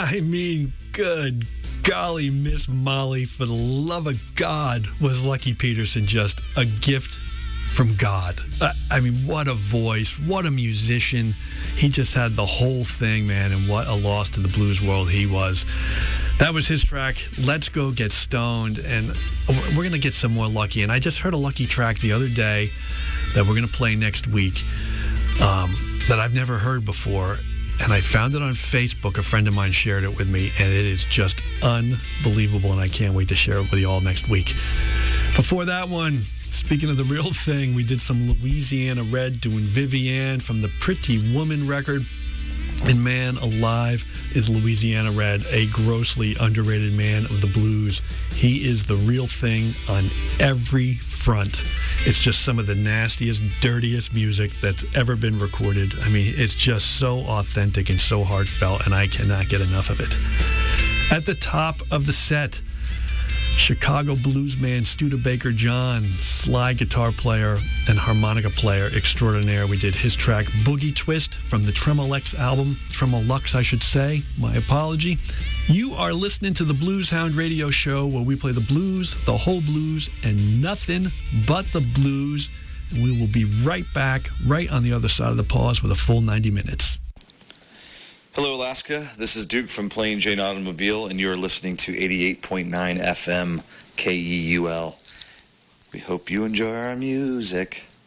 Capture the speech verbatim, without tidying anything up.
I mean, good golly, Miss Molly, for the love of God, was Lucky Peterson just a gift from God? I, I mean, what a voice, what a musician. He just had the whole thing, man, and what a loss to the blues world he was. That was his track, Let's Go Get Stoned, and we're going to get some more Lucky. And I just heard a Lucky track the other day that we're going to play next week um, that I've never heard before. And I found it on Facebook. A friend of mine shared it with me, and it is just unbelievable, and I can't wait to share it with you all next week. Before that one, speaking of the real thing, we did some Louisiana Red doing Vivienne from the Pretty Woman record. And man alive, is Louisiana Red a grossly underrated man of the blues. He is the real thing on every front. It's just some of the nastiest, dirtiest music that's ever been recorded. I mean, it's just so authentic and so heartfelt, and I cannot get enough of it. At the top of the set, Chicago bluesman Studebaker John, sly guitar player and harmonica player extraordinaire. We did his track Boogie Twist from the Tremolux album. Tremolux, I should say. My apology. You are listening to the Blues Hound Radio Show, where we play the blues, the whole blues, and nothing but the blues. And we will be right back, right on the other side of the pause, with a full ninety minutes. Hello, Alaska. This is Duke from Plain Jane Automobile, and you're listening to eighty-eight point nine F M K E U L. We hope you enjoy our music.